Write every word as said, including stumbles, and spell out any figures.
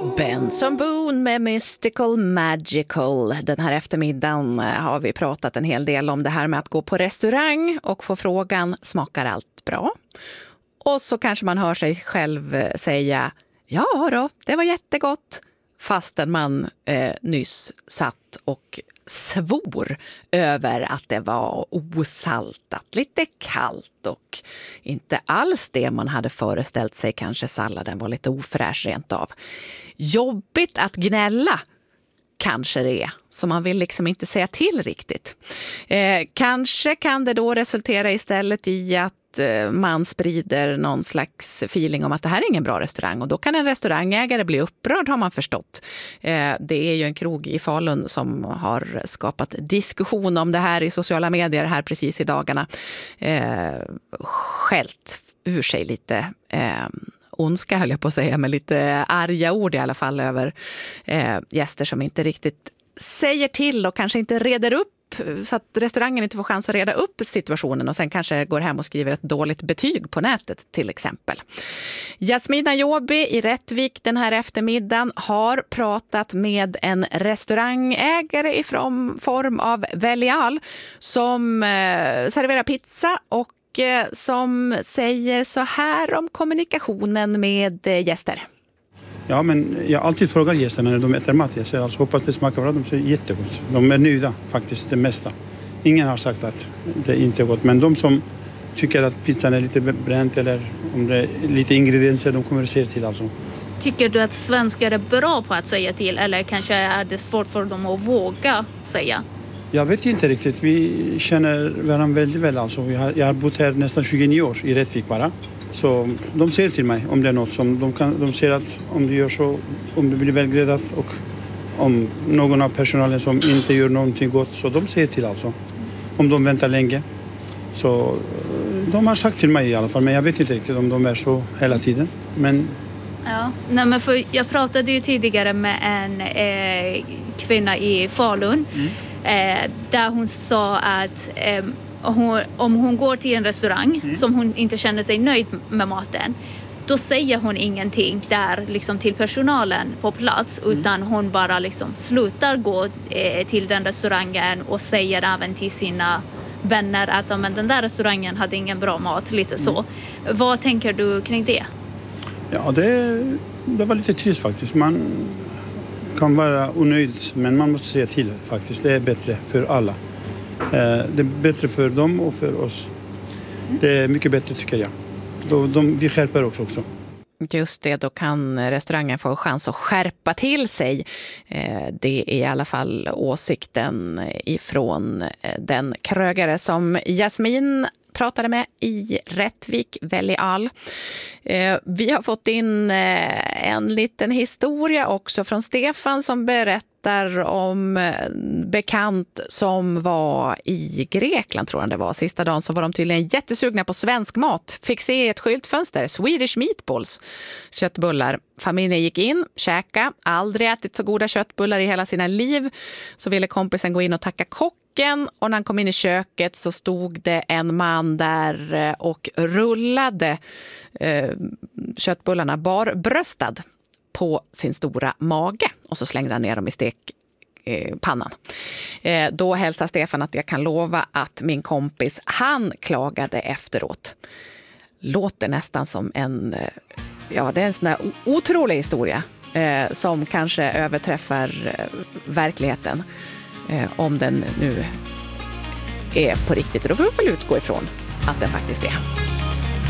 Benson Boone med Mystical Magical. Den här eftermiddagen har vi pratat en hel del om det här med att gå på restaurang och få frågan, smakar allt bra? Och så kanske man hör sig själv säga, ja då, det var jättegott. Fastän man eh, nyss satt och svor över att det var osaltat, lite kallt och inte alls det man hade föreställt sig. Kanske salladen var lite ofräsch rent av. Jobbigt att gnälla, kanske det är. Så man vill liksom inte säga till riktigt. Eh, kanske kan det då resultera istället i att man sprider någon slags feeling om att det här är ingen bra restaurang, och då kan en restaurangägare bli upprörd, har man förstått. Det är ju en krog i Falun som har skapat diskussion om det här i sociala medier här precis i dagarna. Skällt ur sig lite ondska, höll jag på att säga, med lite arga ord i alla fall över gäster som inte riktigt säger till och kanske inte reder upp, så att restaurangen inte får chans att reda upp situationen och sen kanske går hem och skriver ett dåligt betyg på nätet till exempel. Jasmina Jobi i Rättvik den här eftermiddagen har pratat med en restaurangägare i form av Velial som eh, serverar pizza och eh, som säger så här om kommunikationen med eh, gäster. Ja, men jag alltid frågar gästerna när de äter mat. Jag säger alltså, hoppas det smakar bra. De säger jättegott. De är nöjda faktiskt, det mesta. Ingen har sagt att det inte är gott. Men de som tycker att pizzan är lite bränt eller om det är lite ingredienser, de kommer att se till alltså. Tycker du att svenskar är bra på att säga till, eller kanske är det svårt för dem att våga säga? Jag vet inte riktigt. Vi känner varandra väldigt väl alltså. Vi har, jag har bott här nästan tjugonio år i Rättvik bara. Så de säger till mig om det är något som de kan, de ser att om du gör så, om det blir välgräddat och om någon av personalen som inte gör någonting gott, så de säger till alltså. Om de väntar länge. Så de har sagt till mig i alla fall, men jag vet inte riktigt om de är så hela tiden. Men ja, nej, men för jag pratade ju tidigare med en eh, kvinna i Falun mm. eh, där hon sa att eh, Hon, om hon går till en restaurang mm. som hon inte känner sig nöjd med maten, då säger hon ingenting där liksom till personalen på plats mm. utan hon bara liksom slutar gå eh, till den restaurangen och säger även till sina vänner att men, den där restaurangen hade ingen bra mat, lite mm. så. Vad tänker du kring det? Ja, det, det var lite trist faktiskt. Man kan vara onöjd, men man måste säga till faktiskt. Det är bättre för alla. Det är bättre för dem och för oss. Det är mycket bättre tycker jag. De, de, vi skärper också också. Just det, då kan restaurangen få chans att skärpa till sig. Det är i alla fall åsikten ifrån den krögare som Jasmin pratade med i Rättvik, Velial. Vi har fått in en liten historia också från Stefan som berättar om bekant som var i Grekland, tror jag det var. Sista dagen så var de tydligen jättesugna på svensk mat. Fick se ett skyltfönster, Swedish meatballs, köttbullar. Familjen gick in, käka, aldrig ätit så goda köttbullar i hela sina liv. Så ville kompisen gå in och tacka kocken, och när han kom in i köket så stod det en man där och rullade eh, köttbullarna barbröstad på sin stora mage, och så slängde han ner dem i stekpannan. Eh, då hälsar Stefan att jag kan lova att min kompis, han klagade efteråt. Låter nästan som en, ja, det är en sån där otrolig historia eh, som kanske överträffar eh, verkligheten. Eh, om den nu är på riktigt. Då får vi väl utgå ifrån att den faktiskt är.